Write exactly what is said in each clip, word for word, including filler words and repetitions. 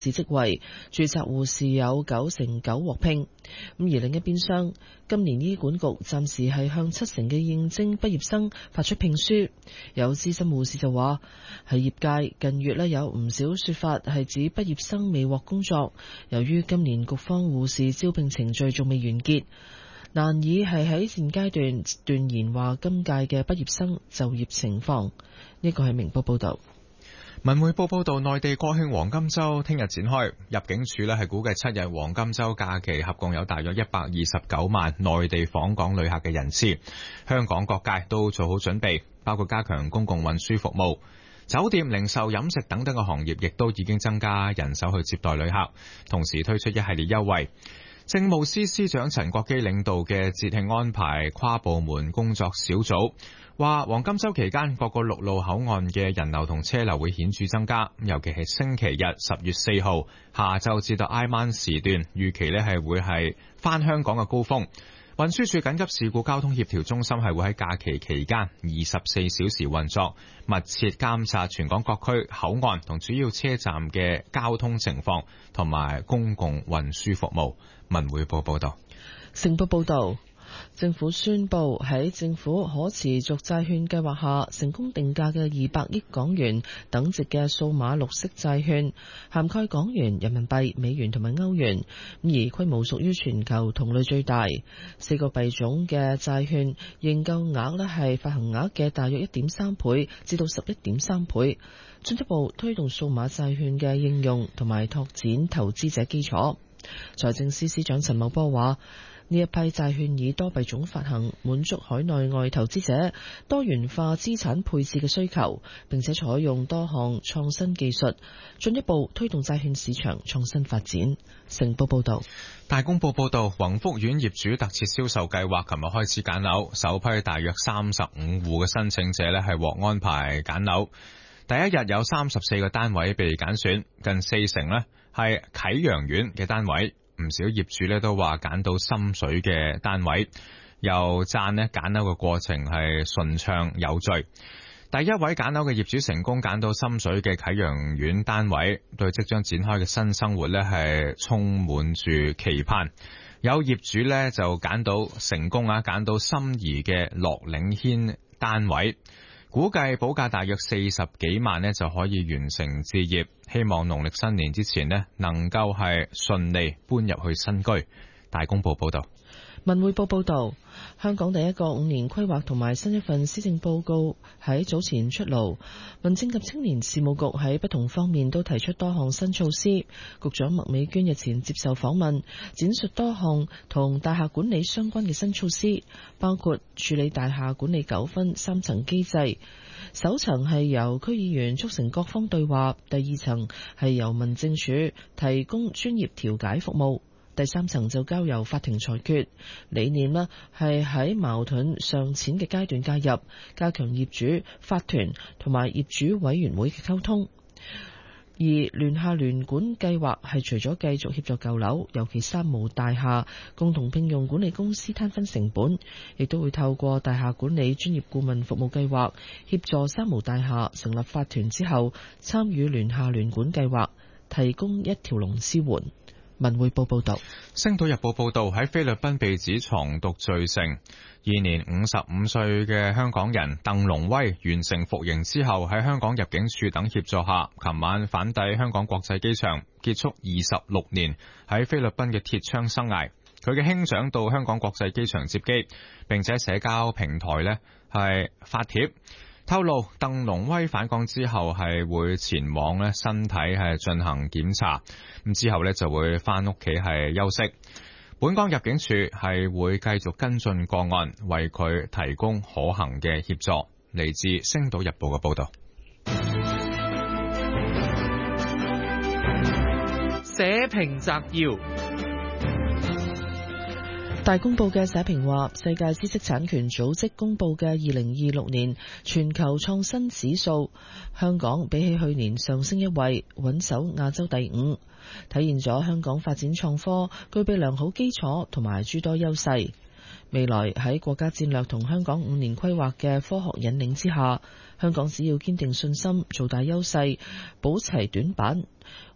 職位，註冊護士有九成九獲聘。咁而另一邊廂，今年醫管局暫時係向七成嘅應徵畢業生發出聘書。有資深護士就話，喺業界近月咧有唔少說法係指畢業生未獲工作，由於今年局方護士招聘程序仲未完結，難以係喺現階段斷言話今屆嘅畢業生就業情況。呢個係明報報道。 文匯報報道，內地國慶黃金週聽日展開，入境處呢係估計七日黃金週假期合共有大約一百二十九萬內地訪港旅客嘅人次。香港各界都做好準備，包括加強公共運輸服務、酒店、零售、飲食等等嘅行業，亦都已經增加人手去接待旅客，同時推出一系列優惠。政務司司長陳國基領導嘅節慶安排跨部門工作小組話，黃金週期間各個陸路口岸嘅人流同車流會顯著增加，尤其係星期日十月四號下晝至到挨晚時段，預期呢係會係返香港嘅高峰。運輸署緊急事故交通協調中心係會喺假期期間二十四小時運作，密切監察全港各區口岸同主要車站嘅交通情況同埋公共運輸服務。文匯報報道。 成報報道，政府宣布喺政府可持續債券計劃下成功定價嘅二百億港元等值嘅數碼綠色債券，涵蓋港元、人民幣、美元同埋歐元，而規模屬於全球同類最大。四個幣種嘅債券認購額呢係發行額嘅大約一點三倍至到十一點三倍，進一步推動數碼債券嘅應用同埋拓展投資者基礎。財政司司長陳茂波話，呢一批債券以多幣種發行，滿足海內外投資者多元化資產配置嘅需求，並且採用多項創新技術，進一步推動債券市場創新發展。成報報道。 大公報報道，宏福苑業主特設銷售計劃琴日開始揀樓，首批大約三十五戶嘅申請者呢係獲安排揀樓。第一日有三十四個單位被揀選，近四成呢係啟陽苑嘅單位。唔少業主咧都話揀到心水嘅單位，又讚呢揀樓嘅過程係順暢有序。第一位揀樓嘅業主成功揀到心水嘅啟陽苑單位，對即將展開嘅新生活呢係充滿住期盼。有業主呢就揀到成功啊，揀到心儀嘅樂領軒單位，估計補價大約四十幾萬呢就可以完成置業，希望農曆新年之前呢能夠係順利搬入去新居。大公報報道。 文匯報報道，香港第一個五年規劃同埋新一份施政報告喺早前出爐，民政及青年事務局喺不同方面都提出多項新措施。局長麥美娟日前接受訪問，展述多項同大廈管理相關嘅新措施，包括處理大廈管理糾紛三層機制，首層係由區議員促成各方對話，第二層係由民政署提供專業調解服務，第三層就交由法庭裁決。理念呢係喺矛盾尚淺嘅階段介入，加強業主、法團同埋業主委員會嘅溝通。而聯廈聯管計劃係除咗繼續協助舊樓，尤其三無大廈共同聘用管理公司攤分成本，亦都會透過大廈管理專業顧問服務計劃協助三無大廈成立法團之後參與聯廈聯管計劃，提供一條龍支援。文匯報報道。 星島日報報道，喺菲律賓被指藏毒罪成，現年五十五歲嘅香港人鄧龍威完成服刑之後，喺香港入境處等協助下，琴晚返抵香港國際機場，結束二十六年喺菲律賓嘅鐵窗生涯。佢嘅兄長到香港國際機場接機，並且社交平台呢係發帖透露，鄧龍威返港之後係會前往咧身體係進行檢查，咁之後咧就會翻屋企係休息。本港入境處係會繼續跟進個案，為佢提供可行嘅協助。嚟自《星島日報》嘅報道。 社評摘要。 大公報嘅社評話，世界知識產權組織公佈嘅二零二六年全球創新指數，香港比起去年上升一位，穩守亞洲第五，體現咗香港發展創科具備良好基礎同埋諸多優勢。未來喺國家戰略同香港五年規劃嘅科學引領之下，香港只要堅定信心，做大優勢，補齊短板，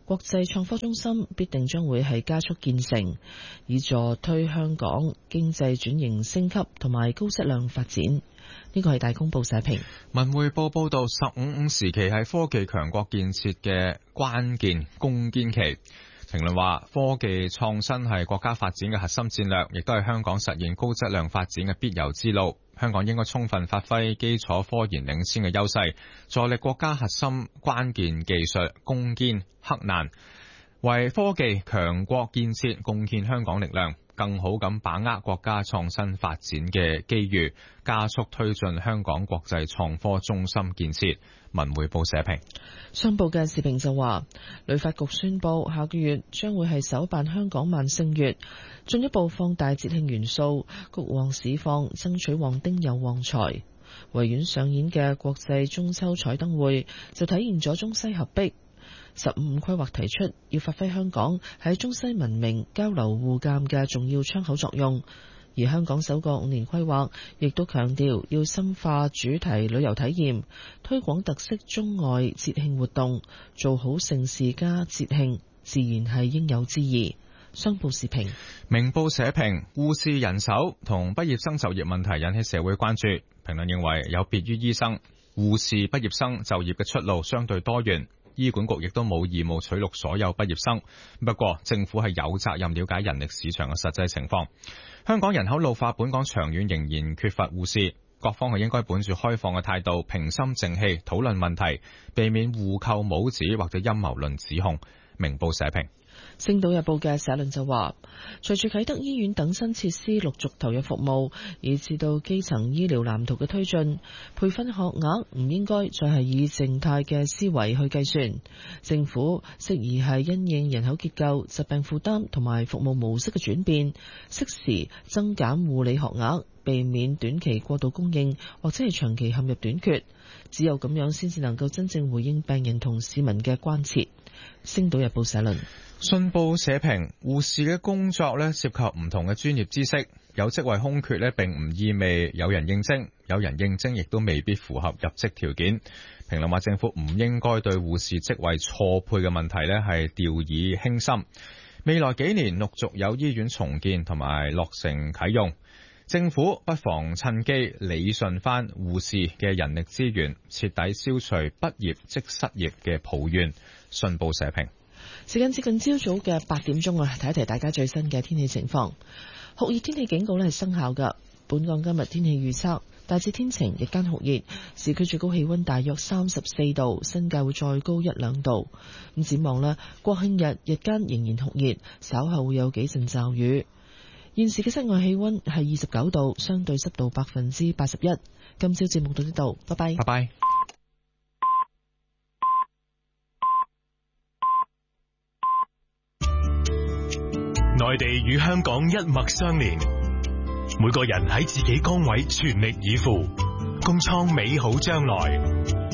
國際創科中心必定將會係加速建成，以助推香港經濟轉型升級同埋高質量發展。呢個係大公報社評。 文匯報報道，十五五時期係科技強國建設嘅關鍵攻堅期。評論話，科技創新係國家發展嘅核心戰略，亦都係香港實現高質量發展嘅必由之路。香港應該充分發揮基礎科研領先嘅優勢，助力國家核心關鍵技術攻堅克難，為科技強國建設貢獻香港力量，更好咁把握國家創新發展嘅機遇，加速推進香港國際創科中心建設。文匯報社評。 商報嘅時評就話，旅發局宣布下個月將會係首辦香港萬聖月，進一步放大節慶元素，谷旺市況，爭取旺丁又旺財。維園上演嘅國際中秋彩燈會就體現咗中西合璧。十五規劃提出要發揮香港喺中西文明交流互鑒嘅重要窗口作用，而香港首個五年規劃亦都強調要深化主題旅遊體驗，推廣特色中外節慶活動，做好盛事加節慶，自然係應有之義。商報時評。 明報社評，護士人手同畢業生就業問題引起社會關注。評論認為，有別於醫生，護士畢業生就業嘅出路相對多元。醫管局亦都冇義務取錄所有畢業生，不過政府係有責任了解人力市場嘅實際情況。香港人口老化，本港長遠仍然缺乏護士，各方係應該本住開放嘅態度，平心靜氣討論問題，避免互扣帽子或者陰謀論指控。明報社評。 星島日報嘅社論就話，隨住啟德醫院等新設施陸續投入服務，以至到基層醫療藍圖嘅推進，培訓學額唔應該再係以靜態嘅思維去計算。政府適宜係因應人口結構、疾病負擔同埋服務模式嘅轉變，適時增減護理學額，避免短期過度供應或者係長期陷入短缺。只有咁樣先至能夠真正回應病人同市民嘅關切。星島日報社論。 信報社評，護士嘅工作咧涉及唔同嘅專業知識，有職位空缺咧並唔意味有人應徵，有人應徵亦都未必符合入職條件。評論話，政府唔應該對護士職位錯配嘅問題咧係掉以輕心。未來幾年陸續有醫院重建同埋落成啟用，政府不妨趁機理順翻護士嘅人力資源，徹底消除畢業即失業嘅抱怨。信報社評。 時間接近朝早嘅八點鐘啊，提一提大家最新嘅天氣情況。酷熱天氣警告咧係生效噶。本港今日天氣預測大致天晴，日間酷熱，市區最高氣溫大約三十四度，新界會再高一兩度。咁展望咧，國慶日日間仍然酷熱，稍後會有幾陣驟雨。現時嘅室外氣溫係二十九度，相對濕度百分之八十一。今朝節目到呢度，拜拜。 拜拜。 內地與香港一脈相連，每個人喺自己崗位全力以赴，共創美好將來。